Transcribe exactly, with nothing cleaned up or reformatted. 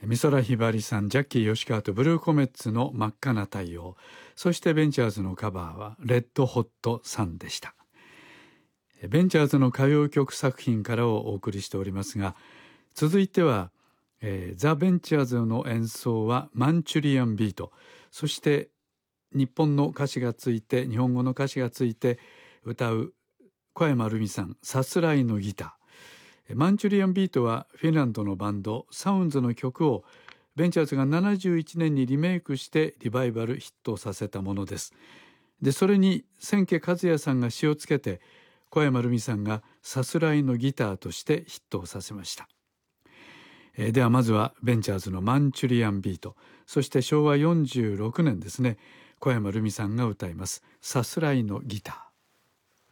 美空ひばりさん、ジャッキー吉川とブルーコメッツの真っ赤な太陽、そしてベンチャーズのカバーはレッドホットサンでした。ベンチャーズの歌謡曲作品からをお送りしておりますが、続いては、えー、ザ・ベンチャーズの演奏はマンチュリアンビート、そして日本の歌詞がついて日本語の歌詞がついて歌う小山ルミさん、さすらいのギター。マンチュリアンビートはフィンランドのバンドサウンズの曲をベンチャーズがななじゅういちねんにリメイクしてリバイバルヒットさせたものです。でそれに千家和也さんが詞をつけて、小山ルミさんがさすらいのギターとしてヒットをさせました。えー、ではまずはベンチャーズのマンチュリアンビート、そしてしょうわよんじゅうろくねんですね、小山ルミさんが歌いますさすらいのギター。